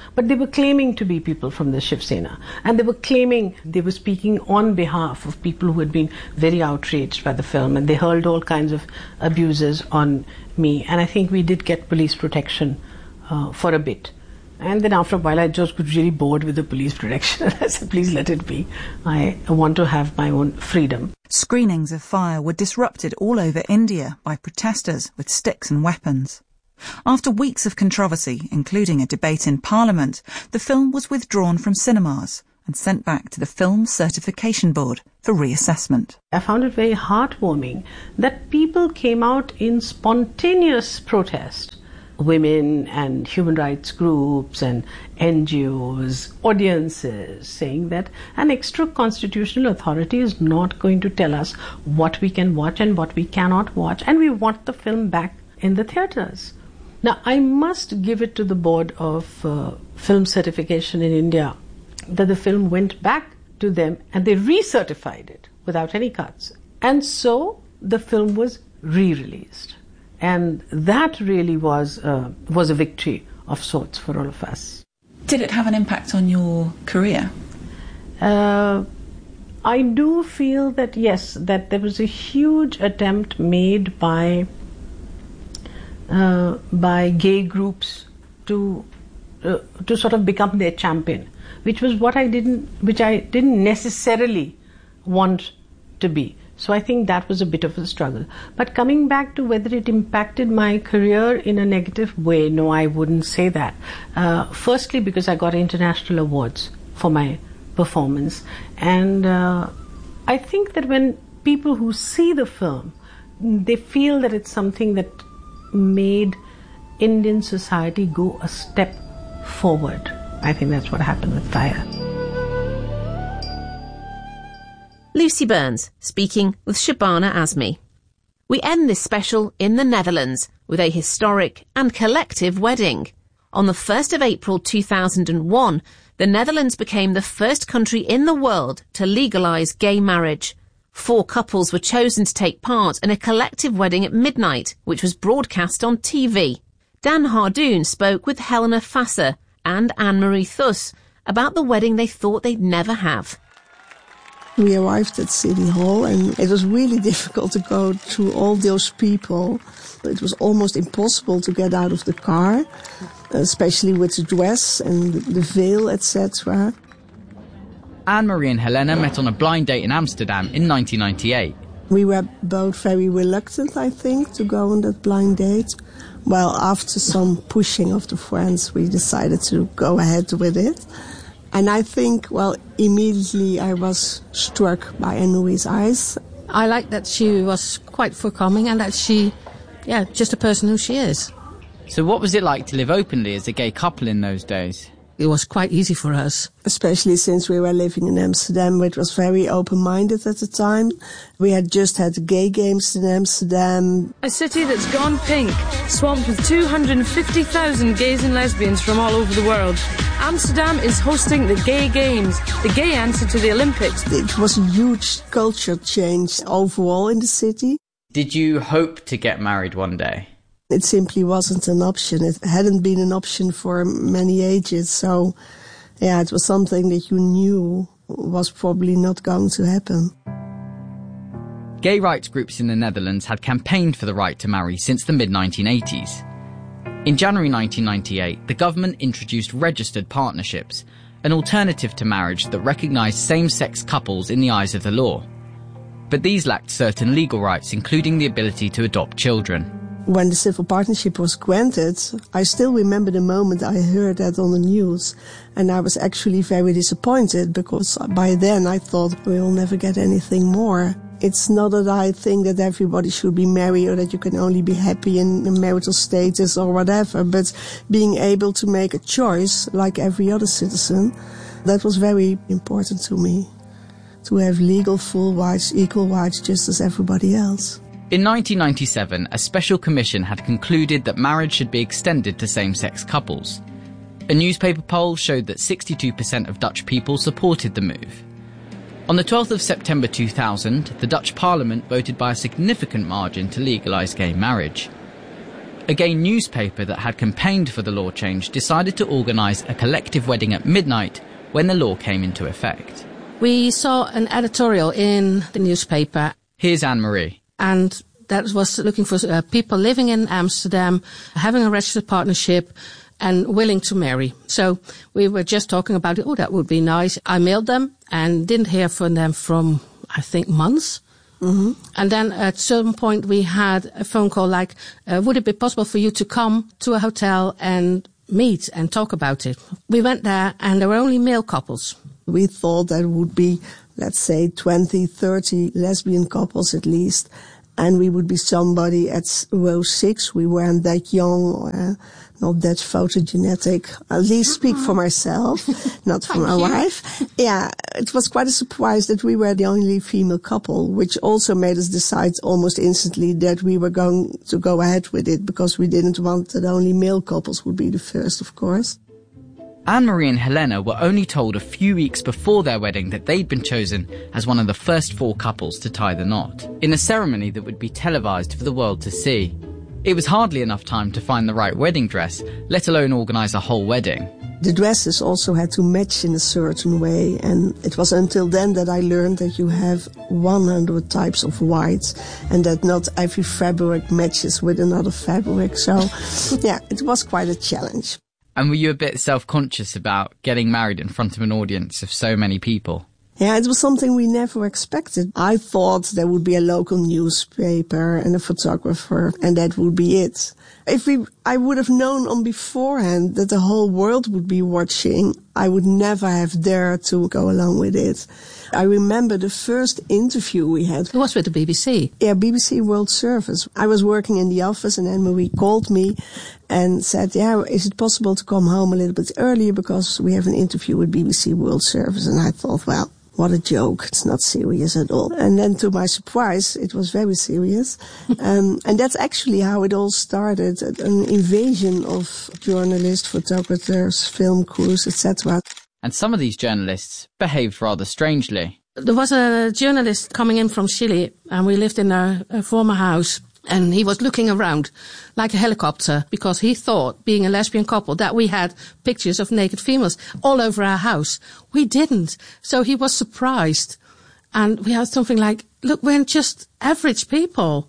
But they were claiming to be people from the Shiv Sena. And they were claiming they were speaking on behalf of people who had been very outraged by the film. And they hurled all kinds of abuses on me. And I think we did get police protection uh, for a bit. And then after a while, I just got really bored with the police protection. I said, please let it be. I want to have my own freedom. Screenings of Fire were disrupted all over India by protesters with sticks and weapons. After weeks of controversy, including a debate in Parliament, the film was withdrawn from cinemas and sent back to the Film Certification Board for reassessment. I found it very heartwarming that people came out in spontaneous protest. Women and human rights groups and N G Os, audiences, saying that an extra constitutional authority is not going to tell us what we can watch and what we cannot watch, and we want the film back in the theatres. Now, I must give it to the Board of uh, Film Certification in India that the film went back to them and they recertified it without any cuts. And so the film was re-released. And that really was, uh, was a victory of sorts for all of us. Did it have an impact on your career? Uh, I do feel that, yes, that there was a huge attempt made by Uh, by gay groups to uh, to sort of become their champion, which was what I didn't, which I didn't necessarily want to be. So I think that was a bit of a struggle. But coming back to whether it impacted my career in a negative way, no, I wouldn't say that. Uh, firstly, because I got international awards for my performance, and uh, I think that when people who see the film, they feel that it's something that made Indian society go a step forward. I think that's what happened with Fire. Lucy Burns speaking with Shabana Azmi. We end this special in the Netherlands with a historic and collective wedding. On the first of April two thousand one, the Netherlands became the first country in the world to legalise gay marriage. Four couples were chosen to take part in a collective wedding at midnight, which was broadcast on T V. Dan Hardoon spoke with Helena Fasser and Anne-Marie Thus about the wedding they thought they'd never have. We arrived at City Hall and it was really difficult to go through all those people. It was almost impossible to get out of the car, especially with the dress and the veil, et cetera. Anne-Marie and Helena met on a blind date in Amsterdam in nineteen ninety-eight. We were both very reluctant, I think, to go on that blind date. Well, after some pushing of the friends, we decided to go ahead with it. And I think, well, immediately I was struck by Anne-Marie's eyes. I liked that she was quite forthcoming and that she, yeah, just a person who she is. So what was it like to live openly as a gay couple in those days? It was quite easy for us. Especially since we were living in Amsterdam, which was very open-minded at the time. We had just had the gay games in Amsterdam. A city that's gone pink, swamped with two hundred fifty thousand gays and lesbians from all over the world. Amsterdam is hosting the Gay Games, the gay answer to the Olympics. It was a huge culture change overall in the city. Did you hope to get married one day? It simply wasn't an option. It hadn't been an option for many ages. So, yeah, it was something that you knew was probably not going to happen. Gay rights groups in the Netherlands had campaigned for the right to marry since the mid nineteen eighties. In January nineteen ninety-eight, the government introduced registered partnerships, an alternative to marriage that recognised same-sex couples in the eyes of the law. But these lacked certain legal rights, including the ability to adopt children. When the civil partnership was granted, I still remember the moment I heard that on the news. And I was actually very disappointed because by then I thought we'll never get anything more. It's not that I think that everybody should be married or that you can only be happy in a marital status or whatever, but being able to make a choice like every other citizen, that was very important to me. To have legal full rights, equal rights, just as everybody else. In nineteen ninety-seven, a special commission had concluded that marriage should be extended to same-sex couples. A newspaper poll showed that sixty-two percent of Dutch people supported the move. On the twelfth of September two thousand, the Dutch Parliament voted by a significant margin to legalise gay marriage. A gay newspaper that had campaigned for the law change decided to organise a collective wedding at midnight when the law came into effect. We saw an editorial in the newspaper. Here's Anne-Marie. And that was looking for uh, people living in Amsterdam, having a registered partnership and willing to marry. So we were just talking about it. Oh, that would be nice. I mailed them and didn't hear from them from, I think, months. Mm-hmm. And then at some point we had a phone call like, uh, would it be possible for you to come to a hotel and meet and talk about it? We went there and there were only male couples. We thought there would be, let's say, twenty, thirty lesbian couples at least. And we would be somebody at row six. We weren't that young, uh, not that photogenetic. At least speak for myself, not for my wife. Yeah, it was quite a surprise that we were the only female couple, which also made us decide almost instantly that we were going to go ahead with it because we didn't want that only male couples would be the first, of course. Anne-Marie and Helena were only told a few weeks before their wedding that they'd been chosen as one of the first four couples to tie the knot, in a ceremony that would be televised for the world to see. It was hardly enough time to find the right wedding dress, let alone organise a whole wedding. The dresses also had to match in a certain way, and it was until then that I learned that you have one hundred types of whites and that not every fabric matches with another fabric. So, yeah, it was quite a challenge. And were you a bit self-conscious about getting married in front of an audience of so many people? Yeah, it was something we never expected. I thought there would be a local newspaper and a photographer, and that would be it. If we, I would have known on beforehand that the whole world would be watching, I would never have dared to go along with it. I remember the first interview we had. It was with the B B C. Yeah, B B C World Service. I was working in the office and Anne-Marie called me and said, yeah, is it possible to come home a little bit earlier because we have an interview with B B C World Service? And I thought, well, what a joke. It's not serious at all. And then to my surprise, it was very serious. um, and that's actually how it all started, an invasion of journalists, photographers, film crews, et cetera. And some of these journalists behaved rather strangely. There was a journalist coming in from Chile, and we lived in a, a former house, and he was looking around like a helicopter because he thought, being a lesbian couple, that we had pictures of naked females all over our house. We didn't. So he was surprised. And we had something like, look, we're just average people.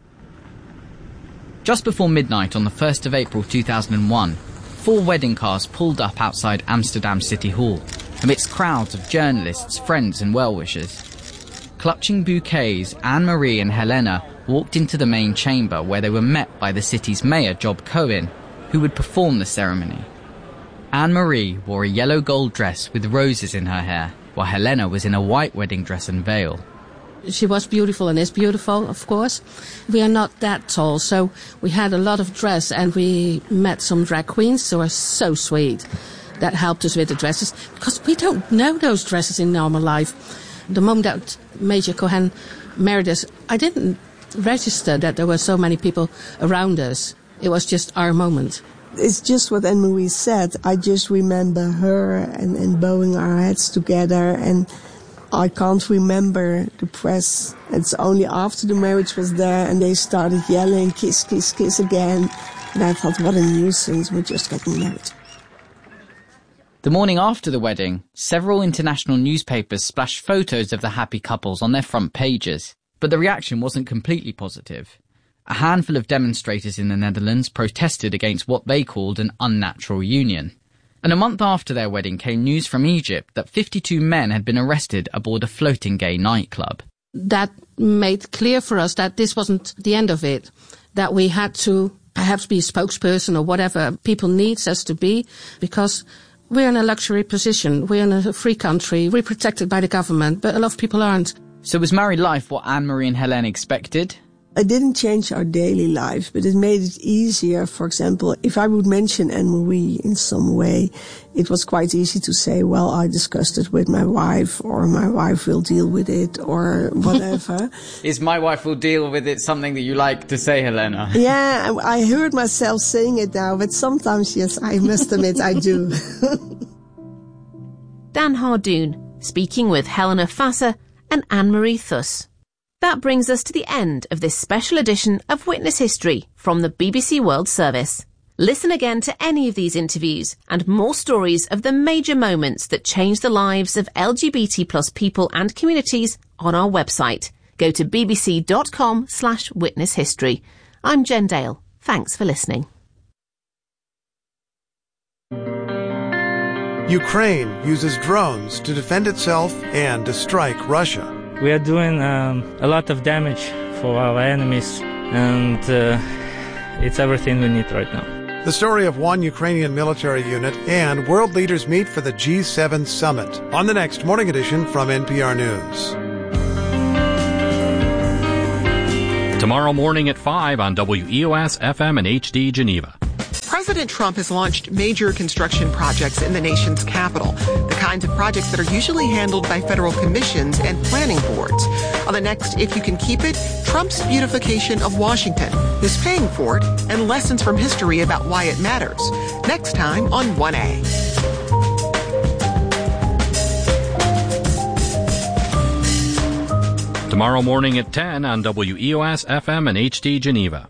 Just before midnight on the first of April two thousand one, four wedding cars pulled up outside Amsterdam City Hall, amidst crowds of journalists, friends and well-wishers. Clutching bouquets, Anne-Marie and Helena walked into the main chamber where they were met by the city's mayor, Job Cohen, who would perform the ceremony. Anne-Marie wore a yellow gold dress with roses in her hair, while Helena was in a white wedding dress and veil. She was beautiful and is beautiful, of course. We are not that tall, so we had a lot of dress, and we met some drag queens who are so sweet. That helped us with the dresses, because we don't know those dresses in normal life. The moment that Major Cohen married us, I didn't register that there were so many people around us. It was just our moment. It's just what Anne-Marie said. I just remember her and, and bowing our heads together, and I can't remember the press. It's only after the marriage was there and they started yelling, kiss, kiss, kiss again. And I thought, what a nuisance, we're just getting married. The morning after the wedding, several international newspapers splashed photos of the happy couples on their front pages. But the reaction wasn't completely positive. A handful of demonstrators in the Netherlands protested against what they called an unnatural union. And a month after their wedding came news from Egypt that fifty-two men had been arrested aboard a floating gay nightclub. That made clear for us that this wasn't the end of it, that we had to perhaps be a spokesperson or whatever people needs us to be, because we're in a luxury position, we're in a free country, we're protected by the government, but a lot of people aren't. So was married life what Anne-Marie and Helene expected? It didn't change our daily life, but it made it easier. For example, if I would mention Anne-Marie in some way, it was quite easy to say, well, I discussed it with my wife, or my wife will deal with it, or whatever. Is my wife will deal with it something that you like to say, Helena? Yeah, I heard myself saying it now, but sometimes, yes, I must admit I do. Dan Hardoon, speaking with Helena Fasser and Anne-Marie Thus. That brings us to the end of this special edition of Witness History from the B B C World Service. Listen again to any of these interviews and more stories of the major moments that changed the lives of L G B T plus people and communities on our website. Go to bbc.com slash witness history. I'm Jen Dale. Thanks for listening. Ukraine uses drones to defend itself and to strike Russia. We are doing um, a lot of damage for our enemies, and uh, it's everything we need right now. The story of one Ukrainian military unit, and world leaders meet for the G seven summit on the next Morning Edition from N P R News. Tomorrow morning at five on W E O S F M and H D Geneva. President Trump has launched major construction projects in the nation's capital, the kinds of projects that are usually handled by federal commissions and planning boards. On the next If You Can Keep It, Trump's beautification of Washington, who's paying for it, and lessons from history about why it matters. Next time on one A. Tomorrow morning at ten on W E O S F M and H D Geneva.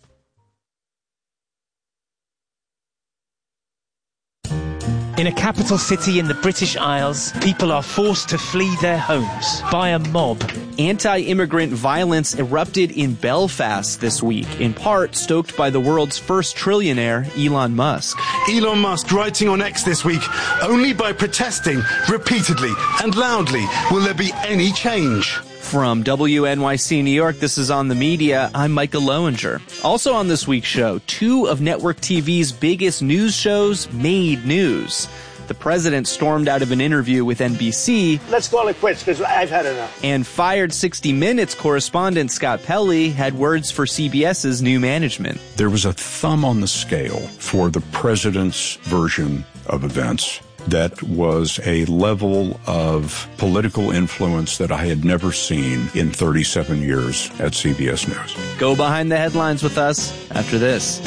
In a capital city in the British Isles, people are forced to flee their homes by a mob. Anti-immigrant violence erupted in Belfast this week, in part stoked by the world's first trillionaire, Elon Musk. Elon Musk writing on X this week, only by protesting repeatedly and loudly will there be any change. From W N Y C New York, this is On the Media. I'm Micah Lowinger. Also on this week's show, two of network T V's biggest news shows made news. The president stormed out of an interview with N B C. Let's call it quits, because I've had enough. And fired sixty minutes correspondent Scott Pelley had words for CBS's new management. There was a thumb on the scale for the president's version of events. That was a level of political influence that I had never seen in thirty-seven years at C B S News. Go behind the headlines with us after this.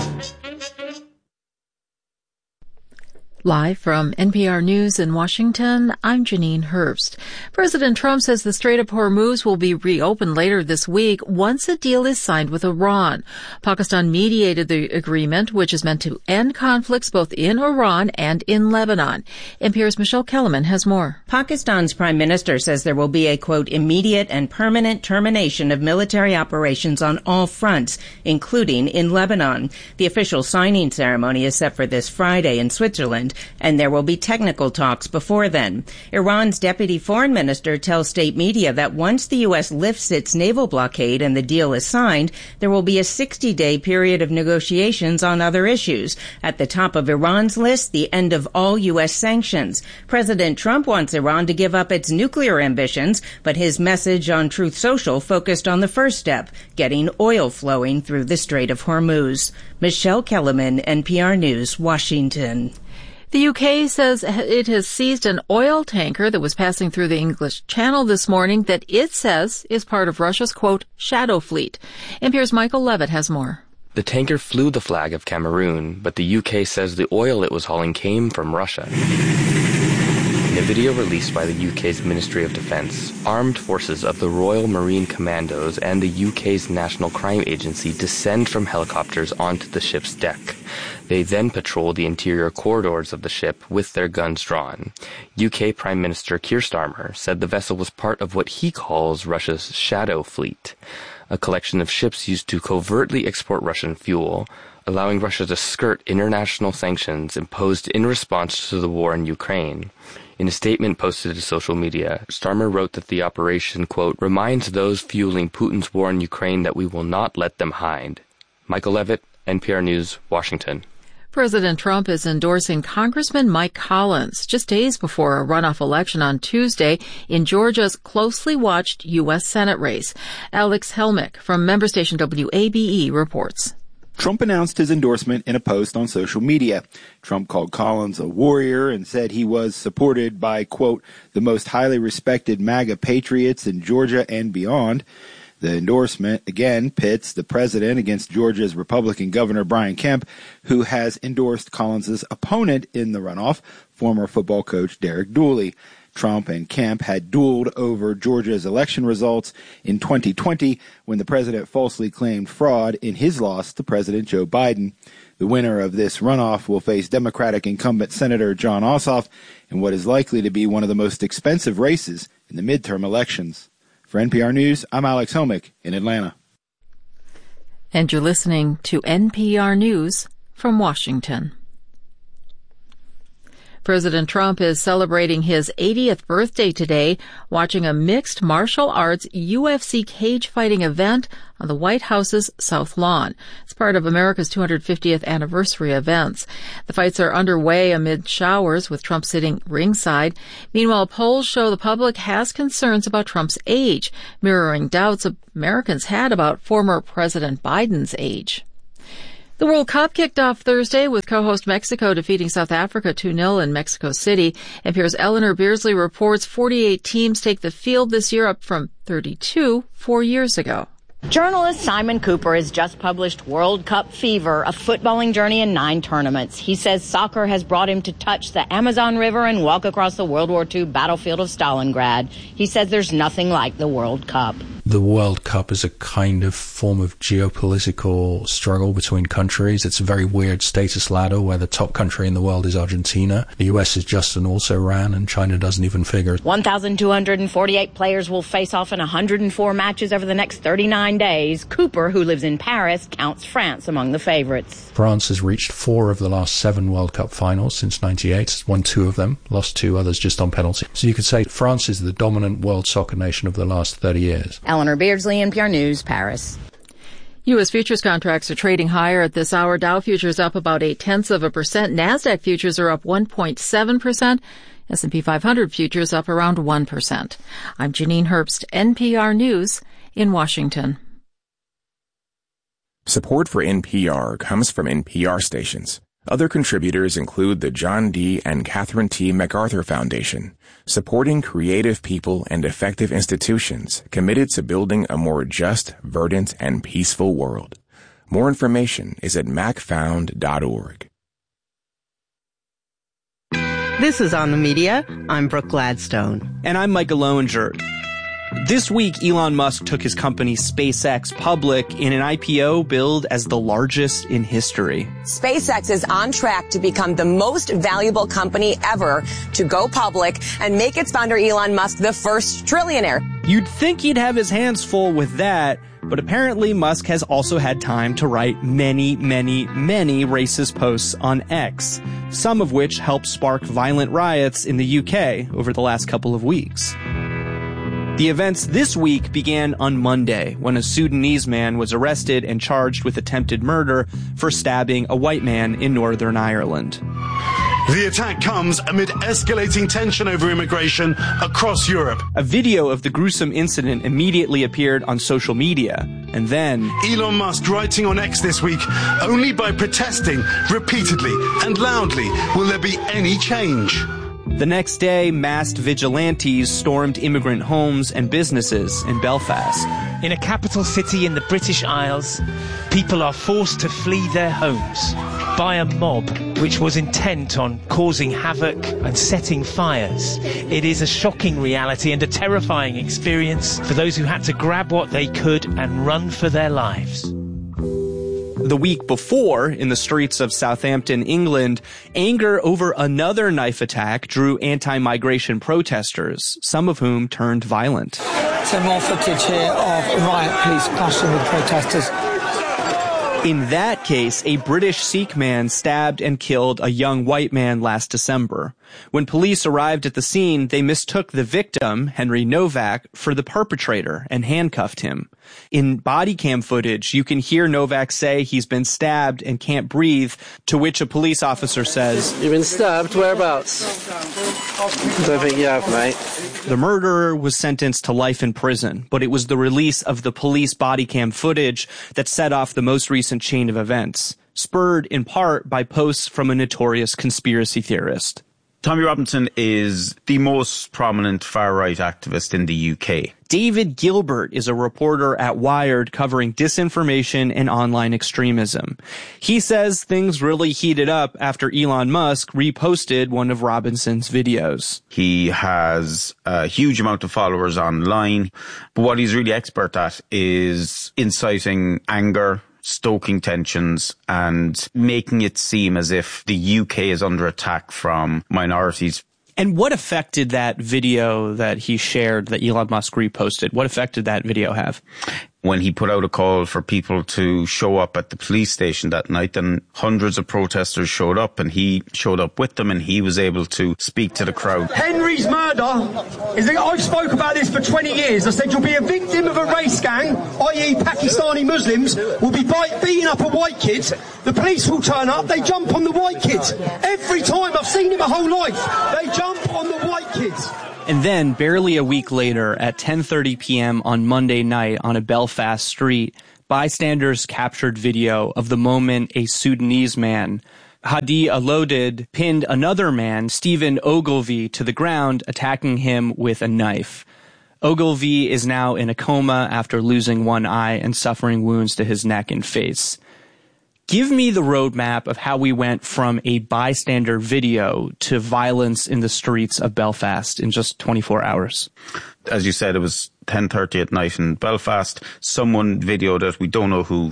Live from N P R News in Washington, I'm Janine Herbst. President Trump says the Strait of Hormuz will be reopened later this week once a deal is signed with Iran. Pakistan mediated the agreement, which is meant to end conflicts both in Iran and in Lebanon. N P R's Michelle Kellerman has more. Pakistan's prime minister says there will be a, quote, immediate and permanent termination of military operations on all fronts, including in Lebanon. The official signing ceremony is set for this Friday in Switzerland, and there will be technical talks before then. Iran's deputy foreign minister tells state media that once the U S lifts its naval blockade and the deal is signed, there will be a sixty-day period of negotiations on other issues. At the top of Iran's list, the end of all U S sanctions. President Trump wants Iran to give up its nuclear ambitions, but his message on Truth Social focused on the first step, getting oil flowing through the Strait of Hormuz. Michelle Kellerman, N P R News, Washington. The U K says it has seized an oil tanker that was passing through the English Channel this morning that it says is part of Russia's, quote, shadow fleet. N P R's Michael Levitt has more. The tanker flew the flag of Cameroon, but the U K says the oil it was hauling came from Russia. In a video released by the U K's Ministry of Defence, armed forces of the Royal Marine Commandos and the U K's National Crime Agency descend from helicopters onto the ship's deck. They then patrol the interior corridors of the ship with their guns drawn. U K Prime Minister Keir Starmer said the vessel was part of what he calls Russia's shadow fleet, a collection of ships used to covertly export Russian fuel, allowing Russia to skirt international sanctions imposed in response to the war in Ukraine. In a statement posted to social media, Starmer wrote that the operation, quote, reminds those fueling Putin's war in Ukraine that we will not let them hide. Michael Levitt, N P R News, Washington. President Trump is endorsing Congressman Mike Collins just days before a runoff election on Tuesday in Georgia's closely watched U S Senate race. Alex Helmick from member station W A B E reports. Trump announced his endorsement in a post on social media. Trump called Collins a warrior and said he was supported by, quote, the most highly respected MAGA patriots in Georgia and beyond. The endorsement, again, pits the president against Georgia's Republican Governor Brian Kemp, who has endorsed Collins's opponent in the runoff, former football coach Derek Dooley. Trump and Kemp had dueled over Georgia's election results in twenty twenty when the president falsely claimed fraud in his loss to President Joe Biden. The winner of this runoff will face Democratic incumbent Senator Jon Ossoff in what is likely to be one of the most expensive races in the midterm elections. For N P R News, I'm Alex Homick in Atlanta. And you're listening to N P R News from Washington. President Trump is celebrating his eightieth birthday today, watching a mixed martial arts U F C cage fighting event on the White House's South Lawn. It's part of America's two hundred fiftieth anniversary events. The fights are underway amid showers, with Trump sitting ringside. Meanwhile, polls show the public has concerns about Trump's age, mirroring doubts Americans had about former President Biden's age. The World Cup kicked off Thursday with co-host Mexico defeating South Africa two nil in Mexico City. N P R's Eleanor Beardsley reports forty-eight teams take the field this year, up from thirty-two four years ago. Journalist Simon Cooper has just published World Cup Fever, a footballing journey in nine tournaments. He says soccer has brought him to touch the Amazon River and walk across the World War Two battlefield of Stalingrad. He says there's nothing like the World Cup. The World Cup is a kind of form of geopolitical struggle between countries. It's a very weird status ladder where the top country in the world is Argentina. The U S is just an also-ran, and China doesn't even figure. one thousand two hundred forty-eight players will face off in one hundred four matches over the next thirty-nine days. Cooper, who lives in Paris, counts France among the favorites. France has reached four of the last seven World Cup finals since ninety-eight, won two of them, lost two others just on penalty. So you could say France is the dominant world soccer nation of the last thirty years. Eleanor Beardsley, N P R News, Paris. U S futures contracts are trading higher at this hour. Dow futures up about eight-tenths of a percent. NASDAQ futures are up one point seven percent. S and P five hundred futures up around one percent. I'm Janine Herbst, N P R News in Washington. Support for N P R comes from N P R stations. Other contributors include the John D. and Catherine T. MacArthur Foundation, supporting creative people and effective institutions committed to building a more just, verdant, and peaceful world. More information is at mac found dot org. This is On the Media. I'm Brooke Gladstone. And I'm Micah Loewinger. This week, Elon Musk took his company SpaceX public in an I P O billed as the largest in history. SpaceX is on track to become the most valuable company ever to go public and make its founder Elon Musk the first trillionaire. You'd think he'd have his hands full with that, but apparently Musk has also had time to write many, many, many racist posts on X, some of which helped spark violent riots in the U K over the last couple of weeks. The events this week began on Monday, when a Sudanese man was arrested and charged with attempted murder for stabbing a white man in Northern Ireland. The attack comes amid escalating tension over immigration across Europe. A video of the gruesome incident immediately appeared on social media, and then Elon Musk writing on X this week, only by protesting repeatedly and loudly will there be any change. The next day, masked vigilantes stormed immigrant homes and businesses in Belfast. In a capital city in the British Isles, people are forced to flee their homes by a mob which was intent on causing havoc and setting fires. It is a shocking reality and a terrifying experience for those who had to grab what they could and run for their lives. The week before, in the streets of Southampton, England, anger over another knife attack drew anti-migration protesters, some of whom turned violent. So more footage here of riot police clashing with protesters. In that case, a British Sikh man stabbed and killed a young white man last December. When police arrived at the scene, they mistook the victim, Henry Novak, for the perpetrator and handcuffed him. In body cam footage, you can hear Novak say he's been stabbed and can't breathe, to which a police officer says, "You've been stabbed? Whereabouts?" "Don't think you have, mate." The murderer was sentenced to life in prison, but it was the release of the police body cam footage that set off the most recent chain of events, spurred in part by posts from a notorious conspiracy theorist. Tommy Robinson is the most prominent far-right activist in the U K. David Gilbert is a reporter at Wired covering disinformation and online extremism. He says things really heated up after Elon Musk reposted one of Robinson's videos. He has a huge amount of followers online, but what he's really expert at is inciting anger, stoking tensions, and making it seem as if the U K is under attack from minorities. And what effect did that video that he shared, that Elon Musk reposted, what effect did that video have? When he put out a call for people to show up at the police station that night, then hundreds of protesters showed up, and he showed up with them, and he was able to speak to the crowd. Henry's murder is that I've spoke about this for twenty years. I said you'll be a victim of a race gang, that is Pakistani Muslims, will be beating up a white kid. The police will turn up, they jump on the white kids. Every time, I've seen it my whole life, they jump on the white kids. And then, barely a week later, at ten thirty p.m. on Monday night on a Belfast street, bystanders captured video of the moment a Sudanese man, Hadi Alodid, pinned another man, Stephen Ogilvie, to the ground, attacking him with a knife. Ogilvie is now in a coma after losing one eye and suffering wounds to his neck and face. Give me the roadmap of how we went from a bystander video to violence in the streets of Belfast in just twenty-four hours. As you said, it was ten thirty at night in Belfast. Someone videoed it. We don't know who